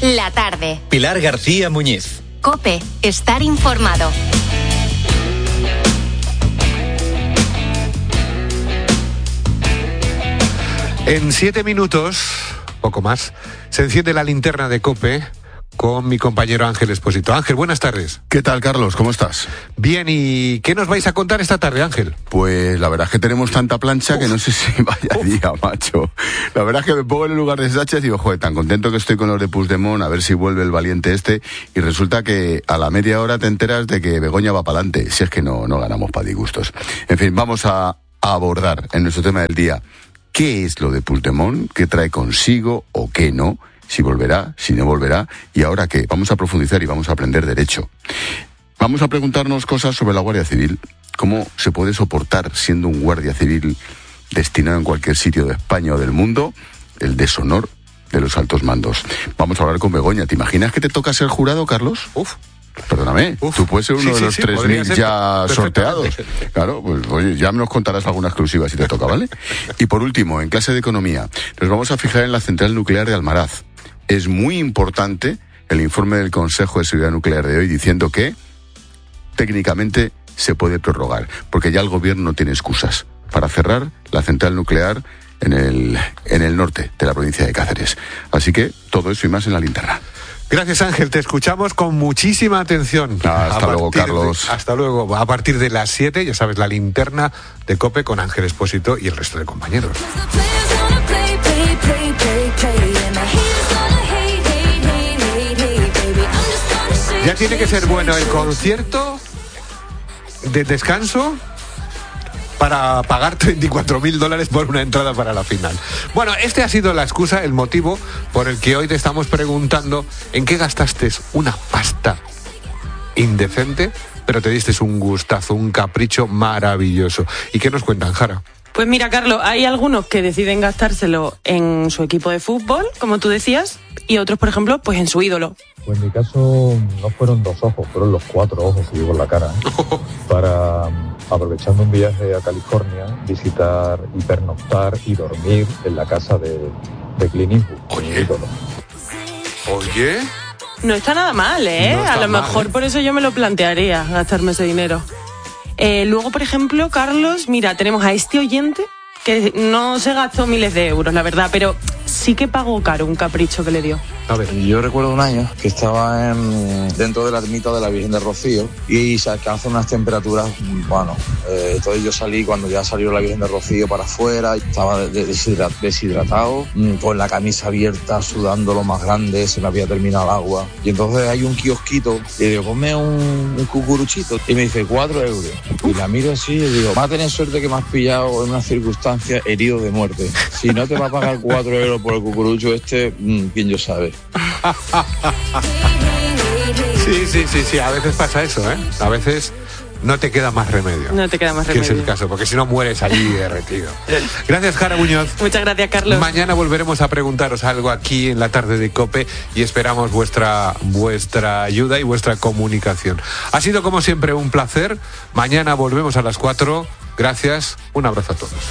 la tarde. Pilar García Muñiz. COPE, estar informado. En 7 minutos, poco más, se enciende la linterna de COPE con mi compañero Ángel Expósito. Ángel, buenas tardes. ¿Qué tal, Carlos? ¿Cómo estás? Bien, ¿y qué nos vais a contar esta tarde, Ángel? Pues la verdad es que tenemos tanta plancha que no sé si vaya día, macho. La verdad es que me pongo en el lugar de Sánchez y digo, joder, tan contento que estoy con los de Puigdemont, a ver si vuelve el valiente este, y resulta que a la media hora te enteras de que Begoña va para adelante, si es que no ganamos para disgustos. En fin, vamos a abordar en nuestro tema del día qué es lo de Puigdemont, qué trae consigo o qué no, si volverá, si no volverá, y ahora qué. Vamos a profundizar y vamos a aprender derecho. Vamos a preguntarnos cosas sobre la Guardia Civil, cómo se puede soportar, siendo un guardia civil destinado en cualquier sitio de España o del mundo, el deshonor de los altos mandos. Vamos a hablar con Begoña. ¿Te imaginas que te toca ser jurado, Carlos? Perdóname, tú puedes ser uno de los 3.000 ya sorteados. Claro, pues oye, ya nos contarás alguna exclusiva si te toca, ¿vale? Y por último, en clase de economía, nos vamos a fijar en la central nuclear de Almaraz. Es muy importante el informe del Consejo de Seguridad Nuclear de hoy diciendo que técnicamente se puede prorrogar, porque ya el gobierno no tiene excusas para cerrar la central nuclear en el norte de la provincia de Cáceres. Así que todo eso y más en la linterna. Gracias, Ángel. Te escuchamos con muchísima atención. Hasta luego, Carlos. Hasta luego. A partir de las 7, ya sabes, la linterna de COPE con Ángel Expósito y el resto de compañeros. Ya tiene que ser bueno el concierto de descanso para pagar $34.000 por una entrada para la final. Bueno, este ha sido la excusa, el motivo por el que hoy te estamos preguntando en qué gastaste una pasta indecente, pero te diste un gustazo, un capricho maravilloso. ¿Y qué nos cuentan, Jara? Pues mira, Carlos, hay algunos que deciden gastárselo en su equipo de fútbol, como tú decías, y otros, por ejemplo, pues en su ídolo. Pues en mi caso no fueron 2 ojos, fueron los 4 ojos que llevo en la cara, para, aprovechando un viaje a California, visitar y pernoctar y dormir en la casa de Clint Eastwood, mi ídolo. Oye... No está nada mal, ¿eh? No está a lo mal, mejor por eso yo me lo plantearía, gastarme ese dinero. Luego, por ejemplo, Carlos, mira, tenemos a este oyente que no se gastó miles de euros, la verdad, pero sí que pagó caro un capricho que le dio. A ver. Yo recuerdo un año que estaba dentro de la ermita de la Virgen de Rocío y se alcanzan unas temperaturas, bueno, entonces yo salí, cuando ya salió la Virgen de Rocío para afuera, estaba deshidratado, con la camisa abierta, sudando lo más grande, se me había terminado el agua. Y entonces hay un kiosquito, y le digo, ponme un cucuruchito, y me dice 4 euros. Y la miro así y digo, vas a tener suerte que me has pillado en una circunstancia herido de muerte. Si no te va a pagar 4 euros por el cucurucho este, quién yo sabe. Sí, a veces pasa eso, ¿eh? A veces no te queda más remedio. No te queda más remedio. Que es el caso, porque si no mueres allí derretido. Gracias, Jara Muñoz. Muchas gracias, Carlos. Mañana volveremos a preguntaros algo aquí en la tarde de COPE y esperamos vuestra ayuda y vuestra comunicación. Ha sido como siempre un placer. Mañana volvemos a las 4. Gracias. Un abrazo a todos.